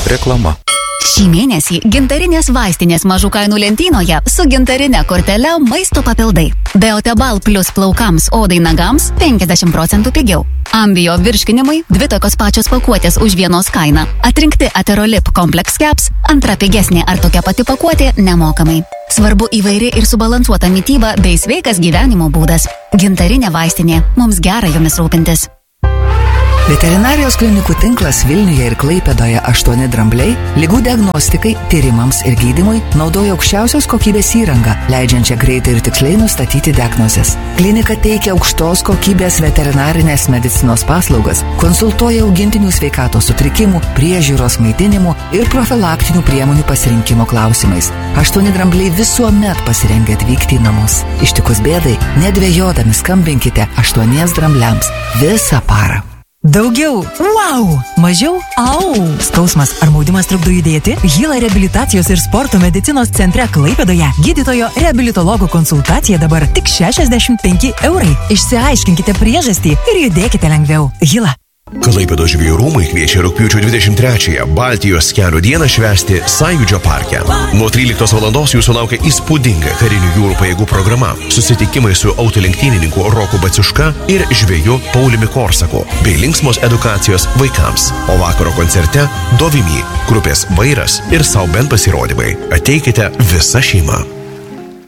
Reklama. Šį mėnesį gintarinės vaistinės mažų kainų lentynoje su gintarine kortele maisto papildai. Beotebal plus plaukams, odai, nagams 50% pigiau. Ambio virškinimui 2 tokios pačios pakuotės už vienos kainą. Atrinkti Aterolip Complex Caps, antra pigesnė ar tokia pati pakuotė nemokamai. Svarbu įvairi ir subalansuota mityba bei sveikas gyvenimo būdas. Gintarinė vaistinė. Mums gera jomis rūpintis. Veterinarijos klinikų tinklas Vilniuje ir Klaipėdoje 8 drambliai ligų diagnostikai, tyrimams ir gydymui naudoja aukščiausios kokybės įrangą, leidžiančią greitai ir tiksliai nustatyti diagnozes. Klinika teikia aukštos kokybės veterinarinės medicinos paslaugas, konsultuoja augintinių sveikatos sutrikimų, priežiūros, maitinimų ir profilaktinių priemonių pasirinkimo klausimais. 8 drambliai visuomet pasirengę atvykti į namus. Ištikus bėdai, nedvejodami skambinkite 8 drambliams visą parą. Daugiau. Wow! Mažiau? Au! Skausmas ar maudimas trukdo judėti? Hila reabilitacijos ir sporto medicinos centre Klaipėdoje gydytojo reabilitologo konsultacija dabar tik 65 €. Išsiaiškinkite priežastį ir judėkite lengviau. Hila. Klaipėdos žvejų rūmai kviečia rugpjūčio 23-ąją Baltijos kelio dieną švęsti Sąjūdžio parke. Nuo 13 valandos jūsų laukia įspūdinga karinių jūrų pajėgų programa, susitikimai su autolenktynininku Roku Baciuška ir žveju Pauliumi Korsaku, bei linksmos edukacijos vaikams. O vakaro koncerte Dovimy, grupės Vairas ir Sauben pasirodymai. Ateikite visa šeima.